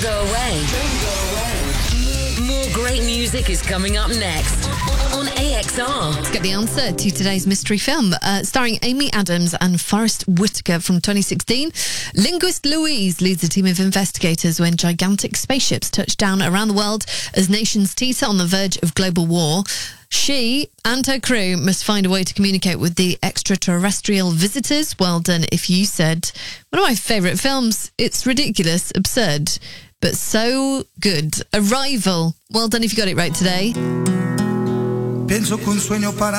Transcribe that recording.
go away. More great music is coming up next on AXR. Let's get the answer to today's mystery film. Starring Amy Adams and Forrest Whitaker from 2016. Linguist Louise leads a team of investigators when gigantic spaceships touch down around the world as nations teeter on the verge of global war. She and her crew must find a way to communicate with the extraterrestrial visitors. Well done if you said, one of my favourite films. It's ridiculous, absurd, but so good. Arrival. Well done if you got it right today. Pienso que un sueño para